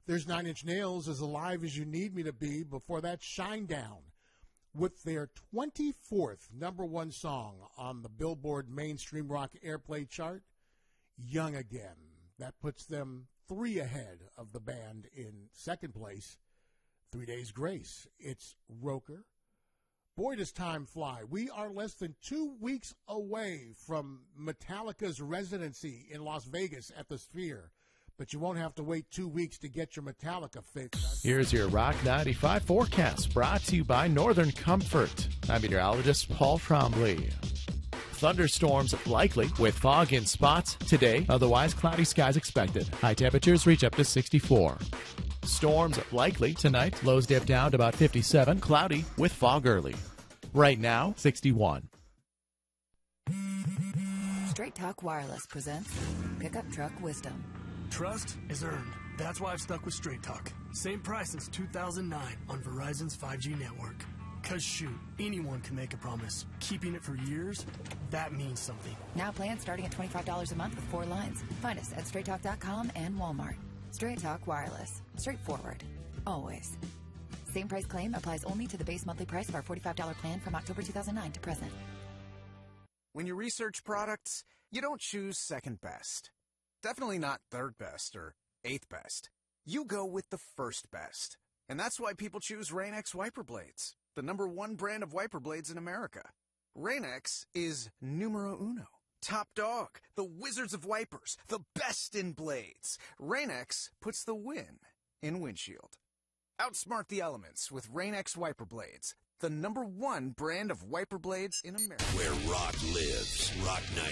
There's Nine Inch Nails, As Alive as You Need Me to Be. Before that, Shinedown with their 24th number one song on the Billboard Mainstream Rock Airplay chart, Young Again. That puts them 3 ahead of the band in second place. 3 Days Grace. It's Roker. Boy, does time fly. We are less than 2 weeks away from Metallica's residency in Las Vegas at the Sphere. But you won't have to wait 2 weeks to get your Metallica fix. Here's your Rock 95 forecast, brought to you by Northern Comfort. I'm meteorologist Paul Trombley. Thunderstorms likely with fog in spots today, otherwise cloudy skies expected. High temperatures reach up to 64. Storms likely tonight, lows dip down to about 57, cloudy with fog early. Right now, 61. Straight Talk Wireless presents Pickup Truck Wisdom. Trust is earned. That's why I've stuck with Straight Talk. Same price since 2009 on Verizon's 5G network. Cause shoot, anyone can make a promise. Keeping it for years, that means something. Now plans starting at $25 a month with 4 lines. Find us at straighttalk.com and Walmart. Straight Talk Wireless. Straightforward. Always. Same price claim applies only to the base monthly price of our $45 plan from October 2009 to present. When you research products, you don't choose second best. Definitely not third best or eighth best. You go with the first best. And that's why people choose Rain-X wiper blades, the number one brand of wiper blades in America. Rain-X is numero uno. Top dog, the wizards of wipers, the best in blades. Rain-X puts the win in windshield. Outsmart the elements with Rain-X wiper blades, the number one brand of wiper blades in America. Where rock lives. Rock 90.